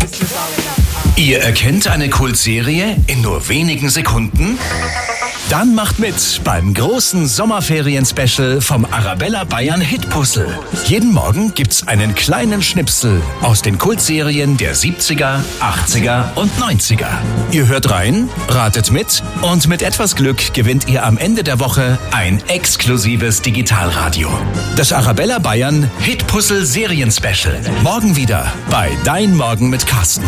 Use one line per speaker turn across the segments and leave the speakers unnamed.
Ihr erkennt eine Kultserie in nur wenigen Sekunden? Dann macht mit beim großen Sommerferien-Special vom Arabella Bayern Hitpuzzle. Jeden Morgen gibt's einen kleinen Schnipsel aus den Kultserien der 70er, 80er und 90er. Ihr hört rein, ratet mit und mit etwas Glück gewinnt ihr am Ende der Woche ein exklusives Digitalradio. Das Arabella Bayern Hitpuzzle Serien-Special. Morgen wieder bei Dein Morgen mit Carsten.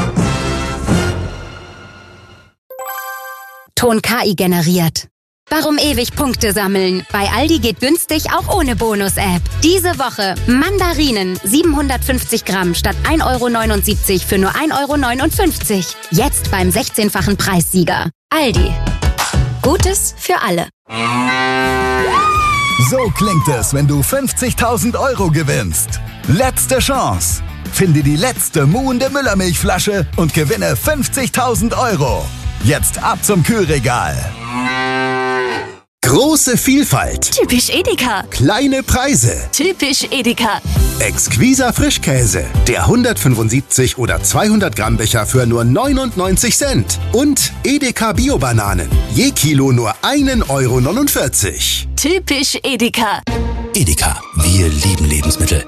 Ton KI generiert. Warum ewig Punkte sammeln? Bei Aldi geht günstig auch ohne Bonus-App. Diese Woche Mandarinen 750 Gramm statt 1,79 € für nur 1,59 €. Jetzt beim 16-fachen Preissieger. Aldi. Gutes für alle.
So klingt es, wenn du 50.000 € gewinnst. Letzte Chance. Finde die letzte muhende Müllermilchflasche und gewinne 50.000 €. Jetzt ab zum Kühlregal.
Große Vielfalt.
Typisch Edeka.
Kleine Preise.
Typisch Edeka.
Exquiser Frischkäse. Der 175 oder 200 Gramm Becher für nur 99 Cent. Und Edeka Bio-Bananen. Je Kilo nur 1,49 €.
Typisch Edeka.
Edeka, wir lieben Lebensmittel.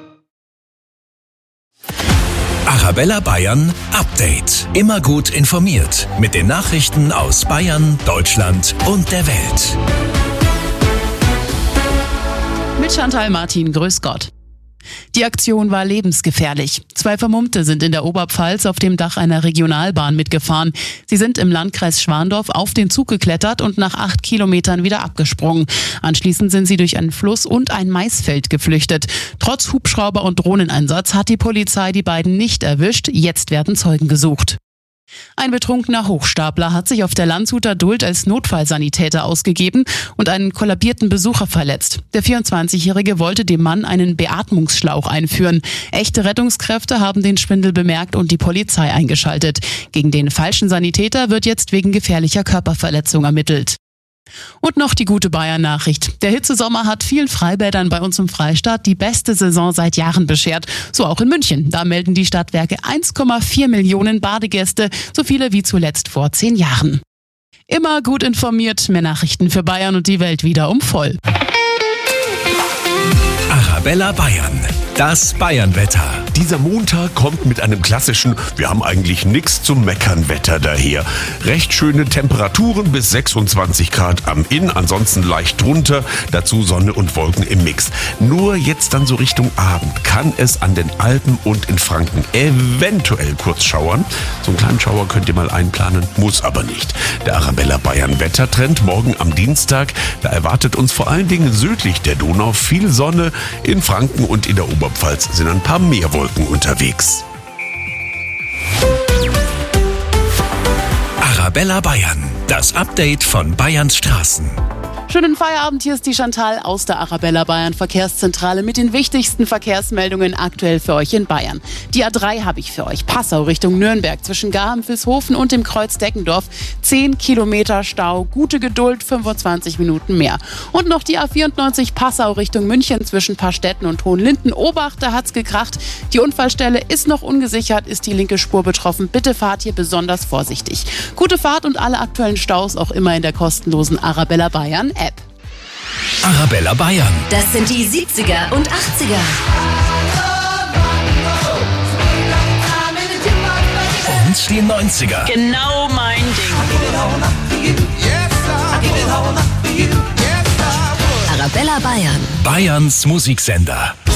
Arabella Bayern Update. Immer gut informiert mit den Nachrichten aus Bayern, Deutschland und der Welt.
Mit Chantal Martin, grüß Gott. Die Aktion war lebensgefährlich. 2 Vermummte sind in der Oberpfalz auf dem Dach einer Regionalbahn mitgefahren. Sie sind im Landkreis Schwandorf auf den Zug geklettert und nach 8 Kilometern wieder abgesprungen. Anschließend sind sie durch einen Fluss und ein Maisfeld geflüchtet. Trotz Hubschrauber- und Drohneneinsatz hat die Polizei die beiden nicht erwischt. Jetzt werden Zeugen gesucht. Ein betrunkener Hochstapler hat sich auf der Landshuter Duld als Notfallsanitäter ausgegeben und einen kollabierten Besucher verletzt. Der 24-Jährige wollte dem Mann einen Beatmungsschlauch einführen. Echte Rettungskräfte haben den Schwindel bemerkt und die Polizei eingeschaltet. Gegen den falschen Sanitäter wird jetzt wegen gefährlicher Körperverletzung ermittelt. Und noch die gute Bayern-Nachricht. Der Hitzesommer hat vielen Freibädern bei uns im Freistaat die beste Saison seit Jahren beschert. So auch in München. Da melden die Stadtwerke 1,4 Millionen Badegäste, so viele wie zuletzt vor 10 Jahren. Immer gut informiert, mehr Nachrichten für Bayern und die Welt wieder um voll.
Arabella Bayern, das Bayernwetter.
Dieser Montag kommt mit einem klassischen, wir haben eigentlich nichts zum Meckern Wetter daher. Recht schöne Temperaturen bis 26 Grad am Inn, ansonsten leicht drunter, dazu Sonne und Wolken im Mix. Nur jetzt dann so Richtung Abend kann es an den Alpen und in Franken eventuell kurz schauern. So einen kleinen Schauer könnt ihr mal einplanen, muss aber nicht. Der Arabella Bayern Wettertrend morgen am Dienstag, da erwartet uns vor allen Dingen südlich der Donau viel Sonne. In Franken und in der Oberpfalz sind ein paar mehr Wolken unterwegs.
Arabella Bayern, das Update von Bayerns Straßen.
Schönen Feierabend, hier ist die Chantal aus der Arabella Bayern Verkehrszentrale mit den wichtigsten Verkehrsmeldungen aktuell für euch in Bayern. Die A3 habe ich für euch. Passau Richtung Nürnberg zwischen Garheim-Vilshofen und dem Kreuz Deckendorf. 10 Kilometer Stau, gute Geduld, 25 Minuten mehr. Und noch die A94 Passau Richtung München zwischen Paarstetten und Hohenlinden. Obacht, da hat's gekracht. Die Unfallstelle ist noch ungesichert, ist die linke Spur betroffen. Bitte fahrt hier besonders vorsichtig. Gute Fahrt und alle aktuellen Staus auch immer in der kostenlosen Arabella Bayern App.
Arabella Bayern.
Das sind die 70er und 80er.
Und die 90er.
Genau mein Ding.
Arabella Bayern.
Bayerns Musiksender.